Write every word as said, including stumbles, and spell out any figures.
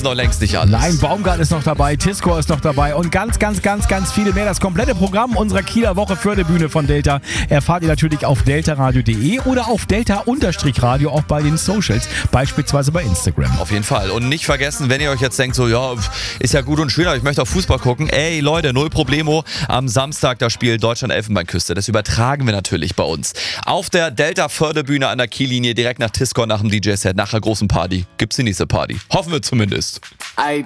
ist noch längst nicht alles. Nein, Baumgart ist noch dabei, Tisco ist noch dabei und ganz, ganz, ganz, ganz viele mehr. Das komplette Programm unserer Kieler Woche Förderbühne von Delta erfahrt ihr natürlich auf deltaradio punkt de oder auf delta-radio auch bei den Socials, beispielsweise bei Instagram. Auf jeden Fall. Und nicht vergessen, wenn ihr euch jetzt denkt, so, ja, ist ja gut und schön, aber ich möchte auf Fußball gucken. Ey, Leute, null Problemo. Am Samstag das Spiel Deutschland-Elfenbeinküste. Das übertragen wir natürlich bei uns. Auf der Delta-Förderbühne an der Kiellinie, direkt nach Tisco, nach dem D J-Set, nach der großen Party. Gibt's die nächste Party. Hoffen wir zumindest. I